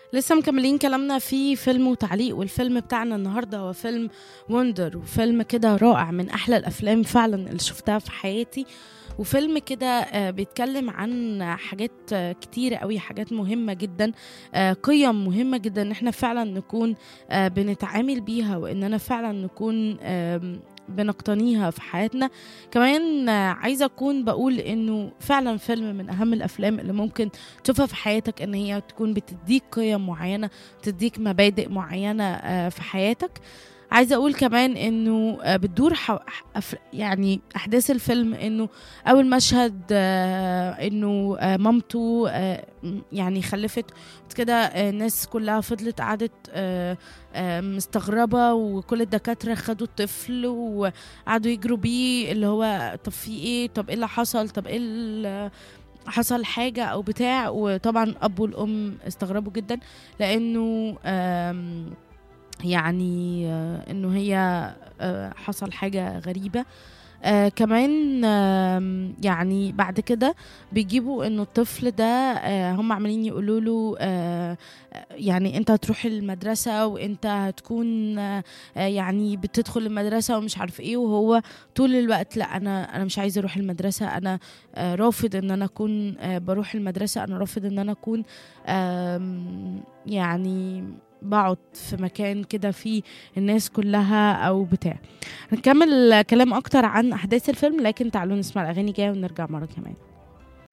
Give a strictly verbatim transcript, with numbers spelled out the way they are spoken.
لسه مكملين كلامنا في فيلم وتعليق، والفيلم بتاعنا النهارده هو فيلم وندر، وفيلم كده رائع من احلى الافلام فعلا اللي شفتها في حياتي. وفيلم كده آه، بيتكلم عن حاجات آه، كتيرة قوي، حاجات مهمة جدا، آه، قيم مهمة جدا ان احنا فعلا نكون آه، بنتعامل بيها، واننا فعلا نكون آم، بنقتنيها في حياتنا. كمان آه، عايزة أكون بقول إنه فعلا فيلم من أهم الأفلام اللي ممكن تشوفها في حياتك، إن هي تكون بتديك قيم معينة، تديك مبادئ معينة آه، في حياتك. عايزة أقول كمان إنه آه، بتدور حو... أف- يعني أحداث الفيلم إنه أول مشهد آه، إنه آه، مامته آه، م- يعني خلفت كده. آه، الناس كلها فضلت قعدت آه، آه، مستغربة، وكل الدكاترة خدوا الطفل وقعدوا يجروا بيه، اللي هو طب في ايه، طب ايه اللي حصل، طب ايه اللي حصل حاجة أو بتاع. وطبعا الأب والأم استغربوا جدا، لأنه آم، يعني آه، إنه هي آه، حصل حاجة غريبة. آه كمان آم، يعني بعد كده بيجيبوا انه الطفل ده آه هم عمالين يقولوا له آه آه، يعني انت هتروح المدرسة، وانت هتكون آه آه، يعني بتدخل المدرسة ومش عارف ايه. وهو طول الوقت لا، انا انا مش عايز اروح المدرسة، انا آه رافض ان انا اكون آه بروح المدرسة، انا رافض ان انا اكون آم، يعني بقعد في مكان كده فيه الناس كلها او بتاع. هنكمل كلام اكتر عن احداث الفيلم، لكن تعالوا نسمع الاغاني جايه ونرجع مره كمان.